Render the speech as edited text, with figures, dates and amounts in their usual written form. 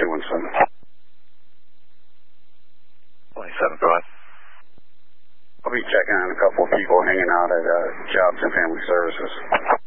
217. 27, go ahead. I'll be checking on a couple of people hanging out at Jobs and Family Services.